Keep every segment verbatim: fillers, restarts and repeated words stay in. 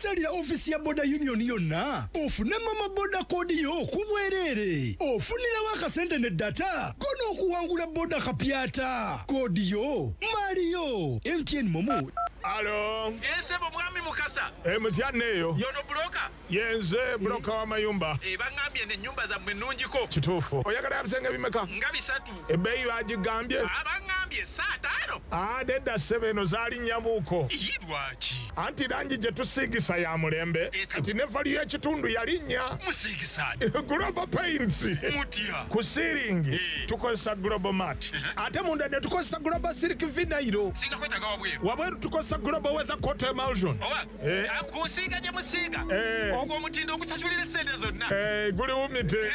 kyalira ofisi ya Boda Union yonna ofune mama boda kodi yo kubwerere ofunirawo akasente ne data kono okuwangula boda kapyata kodi yo Mario M T N Momo. Alo. Ese bo mwami mukasa. E mutyaneyo. Yono broka. Yenze broka wa mayumba. E bangambye ne nyumba za mwenunjiko. Kituufu. Oyagala abisenge bimeka? Nga bisatu. Ebbeeyi bagigambye? Abangambye saa taano. Ah, nedda sebeno zaali nyamuuko. Yirwaki. Anti langi gye tusiigisa ya mulembe. Ati ne valiyo y'ekitundu yalinnya. Musiigisaani. Global Paints. Mutya. Ku siiringi tukozesa Global Mat. Ate munda ne tukozesa Global Silk Vinyl. Singa kwetaga wabweru. Wabweru tukozesa Global Weather Coat Emulsion. Owa. Eh. Kusiiga gye musiiga. Eh. Ogwo omutindo okusasulira sente zonna. Eh, guli wumite.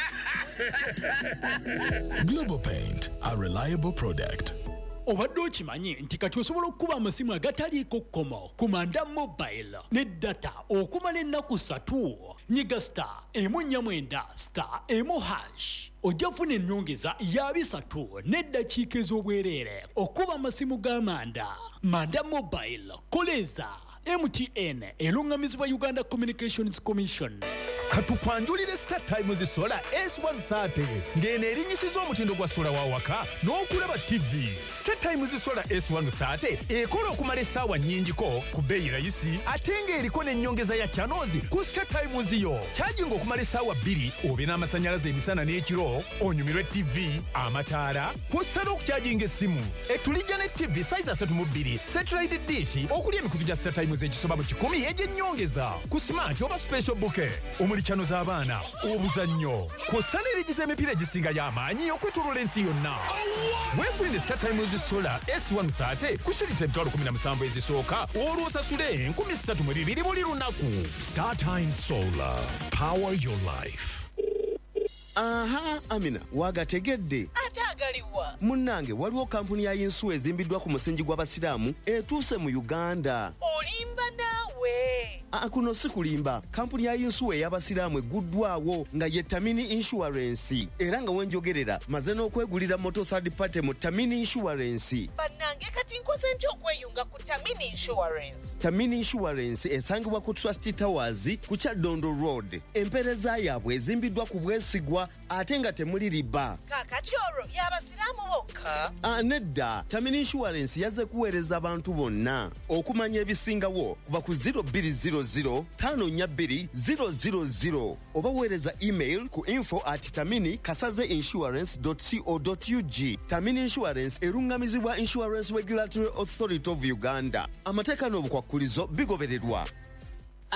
Global Paint, a reliable product. Obadde okimanyi nti kati osobola okuba amasimu agataliiko kkomo ku Manda Mobile ne data okumala ennaku ssatu. Nyiga star emu nnya mwenda star emu hash ojja kufuna ennyongeza ya bisatu n'eddakiika ez'obwereere okuba amasimu ga Manda. Manda Mobile koleza M T N erungamizibwa Uganda Communications Commission. Katukwanjulire Star Times Solar S one thirty ngene erinyisiza omutindo gwa sola wa waka n'okulaba T V. Star Times Solar S one thirty ekola okumala essaawa nnyingiko ku bbeeyi rayisi ate ng'eriko n'ennyongeza ya channels ku Star Times yo. Kyajinga okumala essaawa bbiri obe n'amasannyalaze emisana n'ekiro onyumirwe T V, amataala, kw'ossa n'okukyajinga essimu. Etulijja ne T V size asatu mu bbiri, satellite dish okuli emikutu gya Star Times egisoba mu kikumi egy'ennyongeza. Ku smart oba special bouquet omuli chano z'abaana obuzannyo kw'ossa n'erigiza emipiira egisinga y'amaanyi okwetooloola ensi yonna. Weefunire Star Times Solar S one thirty kushiriza emitwalo kumi na musanvu ezisooka olw'osasule enkumi ssatu mu bibiri buli lunaku. Star Times Solar. Power your life. Aha, Amina, wagategedde. Ate agaliwa. Munnange waliwo kampuni ya yinsuwa ezimbiddwa ku musingi gw'abasiraamu etuuse mu Uganda. Olimba naawe. Aa, kuno si kulimba. Kampuni ya yinsuwa ey'abasiraamu egguddwawo nga ye Tamini Insurance. Era nga wenjogerera maze n'okwegulira moto third party mu Tamini Insurance. Bannange kati nkoze ntya okweyunga ku Tamini Insurance? Tamini Insurance esangibwa ku Trust Towers ku Kyaddondo Road. Empeereza yaabwe ezimbiddwa ku bwesigwa ate nga temuli riba. Kaakati olwo y'abasiraamu bokka? Ah, nedda. Tamini Insurance yazze kuweereza abantu bonna. Okumanya ebisingawo kuba ku zero two zero zero five four two zero zero zero oba weereza email ku info at tamini kasaze insurance dot co dot u g. Tamini Insurance erungamizibwa Insurance Regulatory Authority of Uganda. Amateeka n'obukwakkulizo bigobererwa.